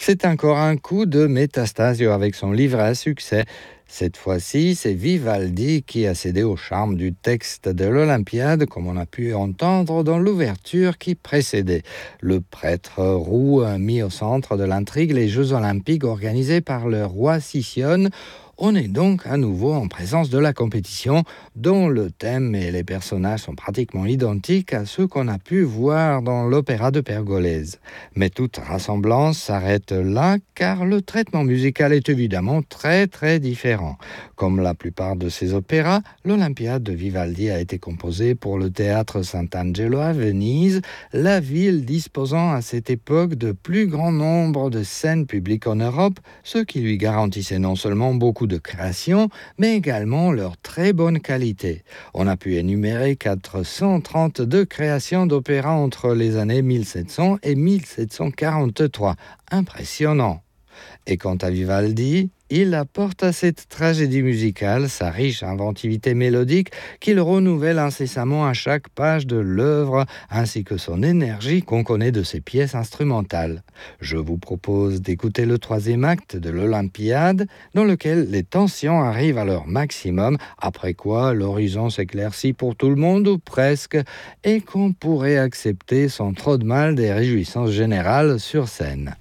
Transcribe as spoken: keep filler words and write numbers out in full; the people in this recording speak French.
C'est encore un coup de Metastasio avec son livre à succès. Cette fois-ci, c'est Vivaldi qui a cédé au charme du texte de l'Olympiade, comme on a pu entendre dans l'ouverture qui précédait. Le prêtre roux a mis au centre de l'intrigue les Jeux olympiques organisés par le roi Sicyone. On est donc à nouveau en présence de la compétition, dont le thème et les personnages sont pratiquement identiques à ceux qu'on a pu voir dans l'opéra de Pergolèse. Mais toute rassemblance s'arrête là, car le traitement musical est évidemment très très différent. Comme la plupart de ces opéras, l'Olympiade de Vivaldi a été composée pour le théâtre Sant'Angelo à Venise, la ville disposant à cette époque de plus grand nombre de scènes publiques en Europe, ce qui lui garantissait non seulement beaucoup de créations, mais également leur très bonne qualité. On a pu énumérer quatre cent trente-deux créations d'opéras entre les années mille sept cents et mille sept cent quarante-trois. Impressionnant. Et quant à Vivaldi, il apporte à cette tragédie musicale sa riche inventivité mélodique qu'il renouvelle incessamment à chaque page de l'œuvre, ainsi que son énergie qu'on connaît de ses pièces instrumentales. Je vous propose d'écouter le troisième acte de l'Olympiade, dans lequel les tensions arrivent à leur maximum, après quoi l'horizon s'éclaircit pour tout le monde, ou presque, et qu'on pourrait accepter sans trop de mal des réjouissances générales sur scène.